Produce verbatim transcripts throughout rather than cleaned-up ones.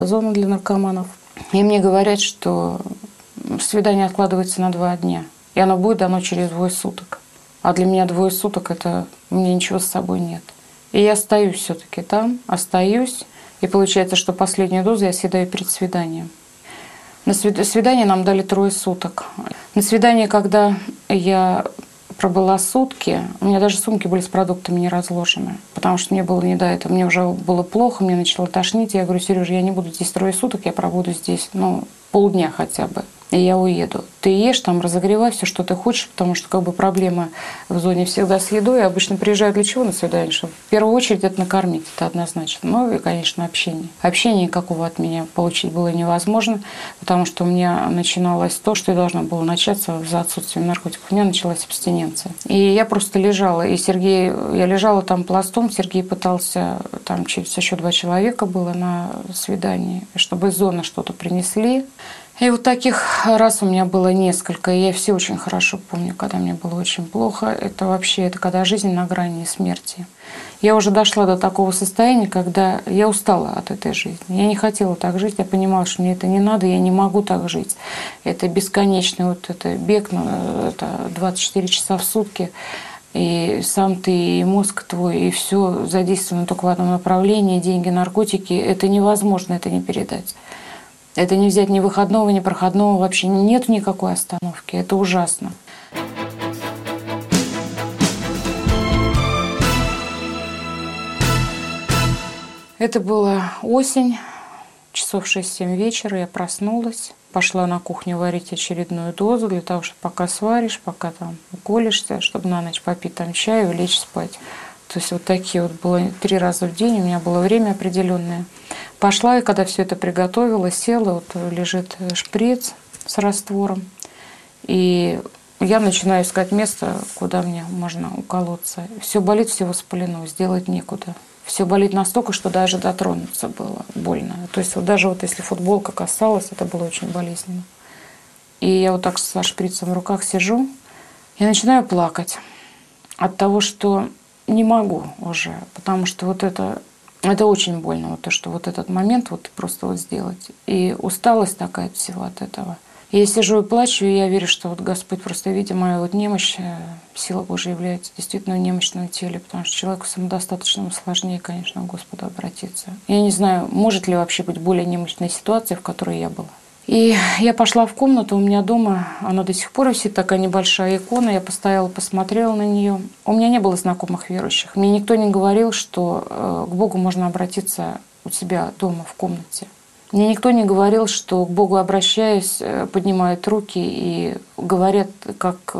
Зона для наркоманов. И мне говорят, что свидание откладывается на два дня. И оно будет дано через двое суток. А для меня двое суток – это у меня ничего с собой нет. И я остаюсь все-таки там, остаюсь. И получается, что последнюю дозу я съедаю перед свиданием. На свидание нам дали трое суток. На свидание, когда я пробыла сутки, у меня даже сумки были с продуктами не разложены, потому что мне было не до этого. Мне уже было плохо, мне начало тошнить. Я говорю: Сережа, я не буду здесь трое суток, я пробуду здесь, ну, полдня хотя бы. И я уеду. Ты ешь там, разогревай все, что ты хочешь, потому что как бы проблема в зоне всегда с едой. Я обычно приезжаю для чего на свидание? Чтобы в первую очередь это накормить, это однозначно. Ну и, конечно, общение. Общения никакого от меня получить было невозможно, потому что у меня начиналось то, что и должно было начаться за отсутствием наркотиков. У меня началась абстиненция. И я просто лежала, и Сергей, я лежала там пластом, Сергей пытался, там через еще два человека было на свидании, чтобы из зоны что-то принесли. И вот таких раз у меня было несколько, и я все очень хорошо помню, когда мне было очень плохо. Это вообще, это когда жизнь на грани смерти. Я уже дошла до такого состояния, когда я устала от этой жизни. Я не хотела так жить, я понимала, что мне это не надо, я не могу так жить. Это бесконечный вот это бег, это двадцать четыре часа в сутки. И сам ты, и мозг твой, и все задействовано только в одном направлении, деньги, наркотики. Это невозможно, это не передать. Это не взять ни выходного, ни проходного, вообще нет никакой остановки. Это ужасно. Это была осень, часов шесть-семь вечера, я проснулась, пошла на кухню варить очередную дозу для того, чтобы пока сваришь, пока там уколешься, чтобы на ночь попить там чаю и лечь спать. То есть вот такие вот было три раза в день, у меня было время определенное. Пошла, и когда все это приготовила, села, вот лежит шприц с раствором, и я начинаю искать место, куда мне можно уколоться. Все болит, все воспалено, сделать некуда. Все болит настолько, что даже дотронуться было больно. То есть вот даже вот если футболка касалась, это было очень болезненно. И я вот так со шприцем в руках сижу и начинаю плакать от того, что не могу уже, потому что вот это, это очень больно, вот то, что вот этот момент вот просто вот сделать. И усталость такая от всего от этого. И я сижу и плачу, и я верю, что вот Господь просто, видя мою вот немощь, сила Божия является действительно в немощном теле, потому что человеку самодостаточному сложнее, конечно, к Господу обратиться. Я не знаю, может ли вообще быть более немощная ситуация, в которой я была. И я пошла в комнату, у меня дома, она до сих пор висит, такая небольшая икона, я постояла, посмотрела на нее. У меня не было знакомых верующих, мне никто не говорил, что к Богу можно обратиться у себя дома в комнате. Мне никто не говорил, что к Богу обращаясь, поднимают руки и говорят как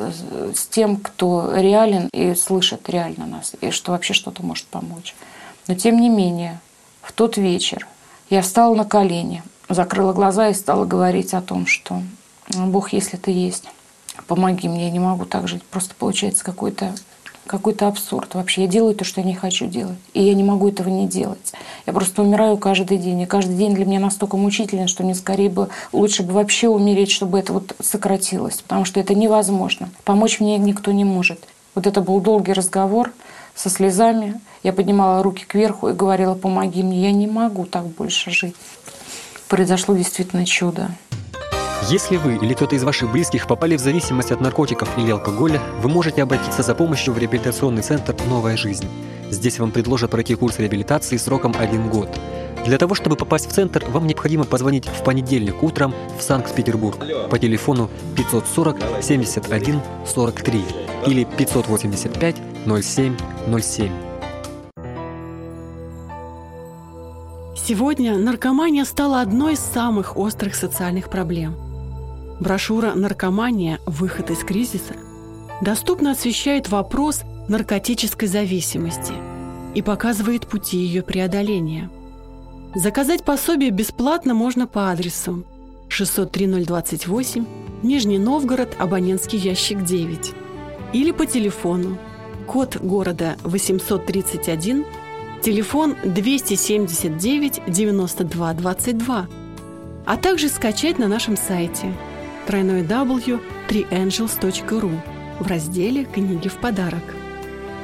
с тем, кто реален и слышит реально нас, и что вообще что-то может помочь. Но тем не менее, в тот вечер я встала на колени, закрыла глаза и стала говорить о том, что Бог, если ты есть, помоги мне, я не могу так жить. Просто получается какой-то какой-то абсурд. Вообще я делаю то, что я не хочу делать. И я не могу этого не делать. Я просто умираю каждый день. И каждый день для меня настолько мучительно, что мне скорее бы лучше бы вообще умереть, чтобы это вот сократилось. Потому что это невозможно. Помочь мне никто не может. Вот это был долгий разговор со слезами. Я поднимала руки кверху и говорила: помоги мне, я не могу так больше жить. Произошло действительно чудо. Если вы или кто-то из ваших близких попали в зависимость от наркотиков или алкоголя, вы можете обратиться за помощью в реабилитационный центр «Новая жизнь». Здесь вам предложат пройти курс реабилитации сроком один год. Для того, чтобы попасть в центр, вам необходимо позвонить в понедельник утром в Санкт-Петербург по телефону пятьсот сорок семьдесят один сорок три или пятьсот восемьдесят пять ноль семь ноль семь. Сегодня наркомания стала одной из самых острых социальных проблем. Брошюра «Наркомания. Выход из кризиса» доступно освещает вопрос наркотической зависимости и показывает пути ее преодоления. Заказать пособие бесплатно можно по адресу шестьсот три ноль двадцать восемь, Нижний Новгород, абонентский ящик девять, или по телефону, код города восемьсот тридцать один, телефон двести семьдесят девять девяносто два двадцать два, а также скачать на нашем сайте дабл ю дабл ю дабл ю точка три энджелс точка ру в разделе «Книги в подарок».